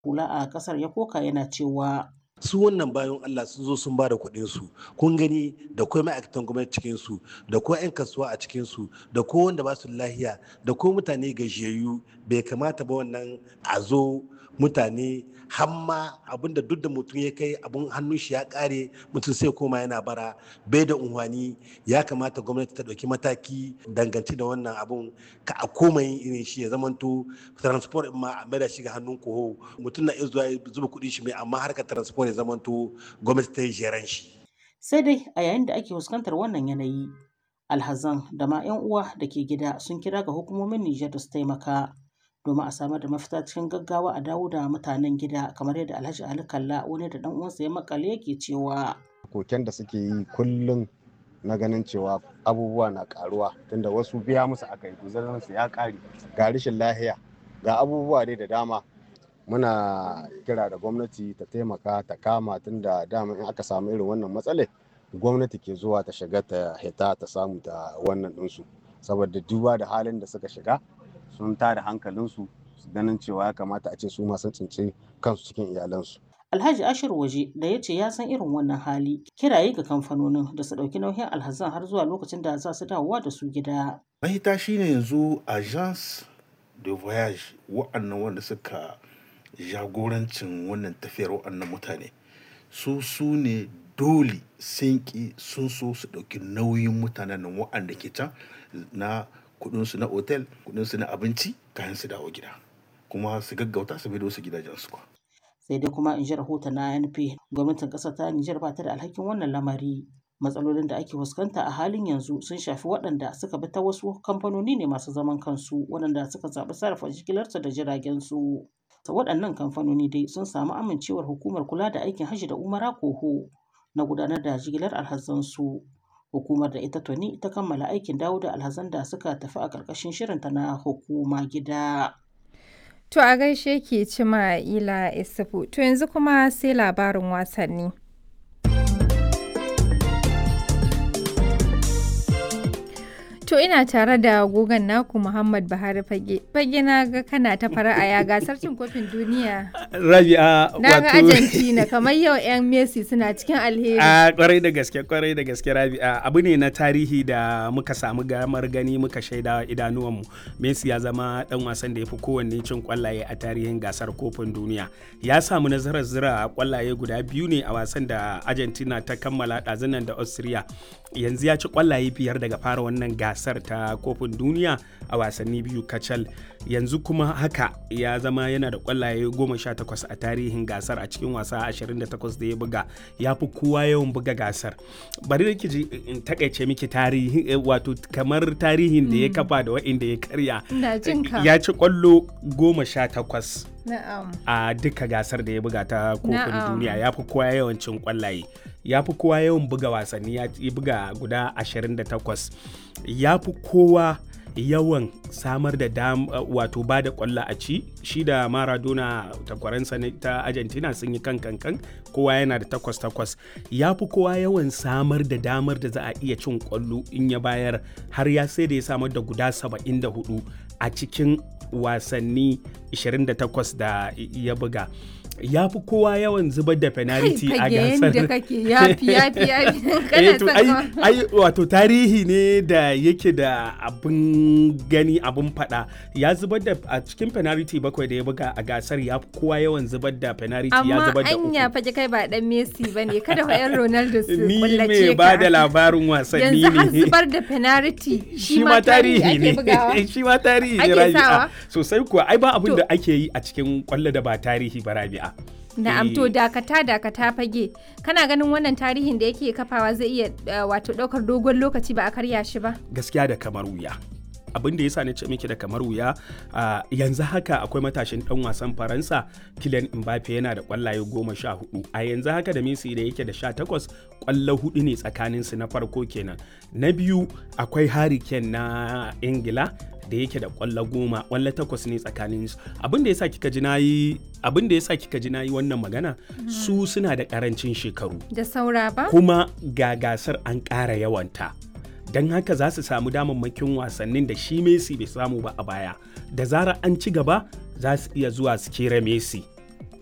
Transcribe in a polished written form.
hula a ƙasar ya koka yana cewa su wannan bayan Allah sun zo sun ba da kuɗin su kun gani da kuma ma'aikatan gwamnati cikin su da kuma 'yan kasuwa a cikin su da ko wanda ba su lahiya da ko mutane gajiyayyu bai kamata ba wannan a zo mutane hamma abinda duk da mutum ya kai abun hannun shi ya kare mutum sai koma yana bara bai da unhwani ya kamata gwamnati ta ɗauki mataki dangance da wannan abun ka a koma yin irin shi ya zamanto transport ma a maida shi ga hannun koho mutum na iya zuwa zuba kuɗin shi mai amma harkar transport ya zamanto gwamnati ta yi jeran shi. Sai dai a yayin da ake fuskantar wannan yanayi alhazan da ma 'yan uwa da ke gida sun kira ga hukumomin Nijar da su taimaka domin a samar da mafita cikin gaggawa a dawo da mutanen gida kamar yadda Alhaji Ali Kalla wani da dan uwansa ya makale yake cewa koken da suke yi kullum na ganin cewa abubuwa na karuwa tunda wasu biya musu aka yi guzarinsu ya kare ga rashin lahiya ga abubuwa dai da dama muna kira da gwamnati ta taimaka ta kama tunda dama in aka samu irin wannan matsalar gwamnati ke zuwa ta shiga ta hita ta samu ta wannan ɗinsu saboda duba da halin da suka shiga sun tada hankalinsu ganin cewa ya kamata a ce su ma sun tsinci kansu cikin iyalansu. Alhaji Ashir Waje da ya ce ya san irin wannan hali kiraye ga kamfanonin da su ɗauki nauyin alhazan har zuwa lokacin da za su dawowa da su gida. Mahita shine yanzu agence de voyage wa'annan wanda suka jagorancin wannan tafiyar wa'annan mutane su ne dole sun ki sun so su ɗauki nauyin mutanen nan wa'anda ke can na kudinsu na otel kudinsu na abinci kayan su dawo gida kuma su gaggauta su bido su gidajensu kwa. Sai dai kuma in ji rahoton na ANP gwamnatin ƙasar ta Nijar ba ta da alhakin wannan lamari. Matsalolin da ake fuskanta a halin yanzu sun shafi waɗanda suka bi ta wasu kamfanoni ne masu zaman kansu waɗanda suka zaɓi sarrafa jigilarsu da jiragen su. Waɗannan kamfanoni dai sun samu amincewar hukumar kula da aikin hajji da umara koho na gudanar da jigilar alhazansu. Hukumar da ita tuni ta kammala aikin dawo da alhazan da suka tafi a ƙarƙashin shirinta na hukuma gida. To a gaishe ki Cima'ila Isufu. To yanzu kuma sai labarin wasanni. To ina tare da gogon naku Muhammad Buhari Fage. Fage na ga kana ta fara'a ya gasar cin kofin duniya. Rabi'a na ga Argentina kamar yau 'yan Messi suna cikin alheri. Kwarai da gaske Rabi'a abu ne na tarihi da muka samu gamar gani muka shaida idanuwanmu. Messi ya zama dan wasan da ya fi kowanne cin kwallaye a tarihin gasar kofin duniya. Ya samu nasarar zira kwallaye guda biyu ne a wasan da Argentina ta kammala ɗazunan da Austria. Yanzu ya ci kwallaye 5 daga fara wannan gasar ta kofin duniya a wasanni 2 kacal. Yanzu kuma haka ya zama yana da kwallaye 18 a tarihin gasar a cikin wasa 28 da ya buga. Ya fi kowa yawan buga gasar. Bari da kiji in takaice miki tarihi wato kamar tarihin da ya kafa da wa'inda ya karya. Ya ci kwallo 18 a duka gasar da ya buga ta kofin duniya. Ya fi kowa yawan cin kwallaye. Ya fi kowa yawan buga wasanni, ya buga guda 28. Ya fi kowa yawan samar da wato ba da kwallo a ci. Shi da Maradona takwaransa ta Argentina sun yi kan kowa yana da 8. Ya fi kowa yawan samar da damar da za a iya cin kwallo in ya bayar, har ya sai da ya samar da guda 74 a cikin wasanni 28 da ya buga. Ya fi kowa yawan zubar da penalty a gasar. Wato tarihi ne da yake da abin gani abin fada. Ya zubar da a cikin penalty 7 da ya buga a gasar ya fi kowa yawan zubar da penalty ya zubar da 3. Amma anya fage kai ba dan Messi bane kada fa yan Ronaldo su kullace ka. Ni me ba da labarin wasanni ne. Yanzu har zubar da penalty shi ma tarihi ne. Shi ma tarihi ne Rabi'a. Sosai kuwa ai ba abin da ake yi a cikin kwallo da ba tarihi ba Rabi'a. Na'am to dakata Fage kana ganin wannan tarihin da yake kafawa zai iya wato daukar dogon lokaci ba a karya shi ba? Gaskiya da kamar wuya. Abin da yasa na ce miki da kamar wuya yanzu haka akwai matashin dan wasan Faransa Kylian Mbappe yana da kwallaye 14. A yanzu haka da Messi da yake da 18 kwallo 4 ne tsakanin su na farko kenan. Na biyu akwai Harry Kane na Ingila da yake da kwallo 10, kwallo 8 ne tsakanin su. Abin da yasa kika ji nayi wannan magana su suna da karancin shekaru da saura ba kuma ga gasar an ƙara yawanta. Don haka za su samu damammakin wasannin da shi Messi bai samu ba a baya. Da zarar an ci gaba za su iya zuwa su kera Messi